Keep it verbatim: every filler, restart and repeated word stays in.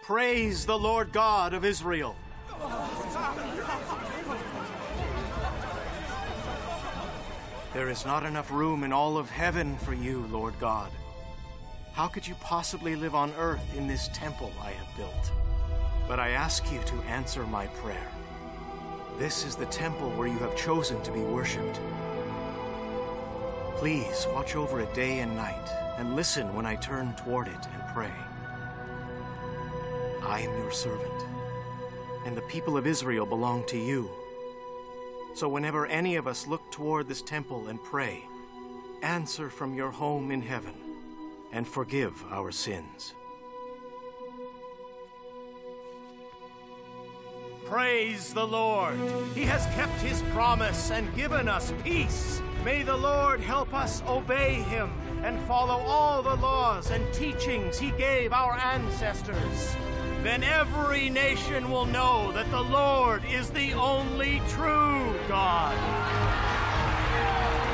Praise the Lord God of Israel. There is not enough room in all of heaven for you, Lord God. How could you possibly live on earth in this temple I have built? But I ask you to answer my prayer. This is the temple where you have chosen to be worshipped. Please watch over it day and night, and listen when I turn toward it and pray. I am your servant, and the people of Israel belong to you. So whenever any of us look toward this temple and pray, answer from your home in heaven and forgive our sins. Praise the Lord! He has kept his promise and given us peace. May the Lord help us obey him and follow all the laws and teachings he gave our ancestors. Then every nation will know that the Lord is the only true God.